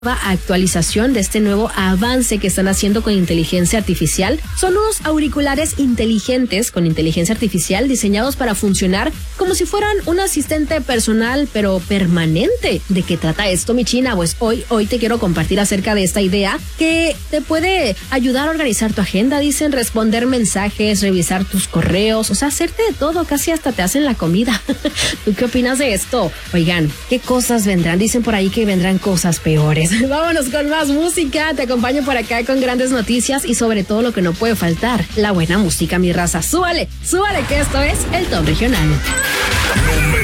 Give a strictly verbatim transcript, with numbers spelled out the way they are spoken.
Actualización de este nuevo avance que están haciendo con inteligencia artificial. Son unos auriculares inteligentes con inteligencia artificial diseñados para funcionar como si fueran un asistente personal, pero permanente. ¿De qué trata esto, mi china? Pues hoy, hoy te quiero compartir acerca de esta idea que te puede ayudar a organizar tu agenda, dicen, responder mensajes, revisar tus correos, o sea, hacerte de todo, casi hasta te hacen la comida. ¿Tú qué opinas de esto? Oigan, ¿qué cosas vendrán? Dicen por ahí que vendrán cosas peores. Vámonos con más música. Te acompaño por acá con grandes noticias y sobre todo lo que no puede faltar, la buena música, mi raza. Súbale, súbale que esto es el Top Regional.